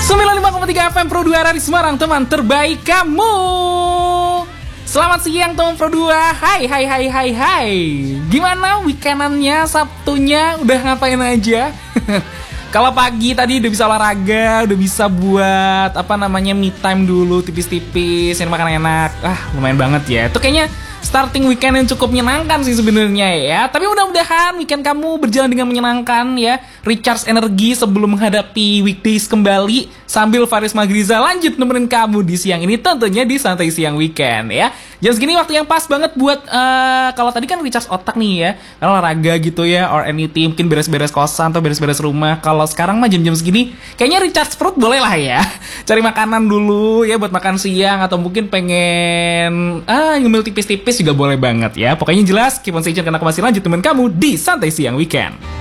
95,3 FM Pro 2 dari Semarang, teman terbaik kamu. Selamat siang teman Pro 2. Hai. Gimana weekendannya, Sabtunya udah ngapain aja? Kalau pagi tadi udah bisa olahraga, udah bisa buat me time dulu, tipis-tipis, yang makan enak. Lumayan banget ya. Itu kayaknya starting weekend yang cukup menyenangkan sih sebenarnya ya. Tapi mudah-mudahan weekend kamu berjalan dengan menyenangkan ya. Recharge energi sebelum menghadapi weekdays kembali. Sambil Faris Magriza lanjut nemenin kamu di siang ini, tentunya di Santai Siang Weekend ya. Jam segini waktu yang pas banget buat kalau tadi kan recharge otak nih ya, kalau olahraga gitu ya, or anything, mungkin beres-beres kosan atau beres-beres rumah. Kalau sekarang mah jam-jam segini kayaknya recharge perut boleh lah ya. Cari makanan dulu ya buat makan siang, atau mungkin pengen ngemil tipis-tipis juga boleh banget ya. Pokoknya jelas keep on stay tune karena aku masih lanjut temen kamu di Santai Siang Weekend.